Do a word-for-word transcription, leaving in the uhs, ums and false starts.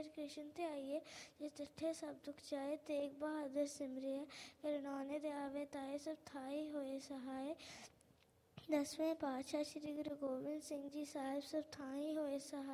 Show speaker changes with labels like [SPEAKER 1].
[SPEAKER 1] कृष्ण ते आइए जिस डिठे सब दुख जाए, तेग बहादुर सिमरिए करनौने दे आवे ताए, सब थाई होए सहाय। दसवें पातशाह श्री गुरु गोबिंद सिंह जी साहिब सब थाई होए सहाय।